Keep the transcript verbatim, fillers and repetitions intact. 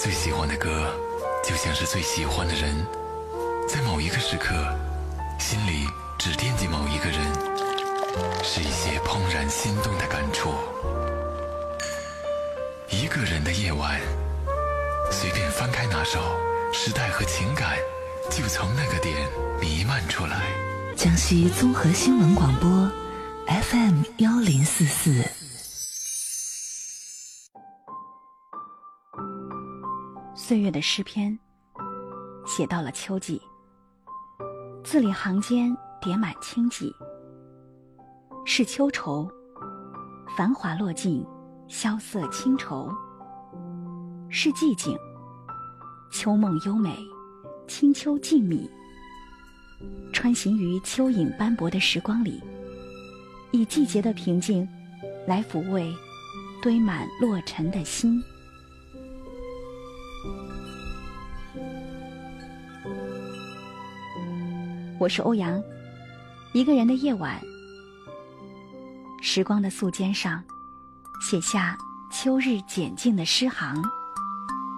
最喜欢的歌就像是最喜欢的人，在某一个时刻心里只惦记某一个人，是一些怦然心动的感触。一个人的夜晚，随便翻开哪首，时代和情感就从那个点弥漫出来。 江西综合新闻广播 F M 幺零四四。 岁月的诗篇写到了秋季，字里行间叠满清寂。是秋愁，繁华落尽，萧瑟清愁；是寂静，秋梦优美，清秋静谧。穿行于蚯蚓斑驳的时光里，以季节的平静来抚慰堆满落尘的心。我是欧阳，一个人的夜晚，时光的素笺上写下秋日简静的诗行。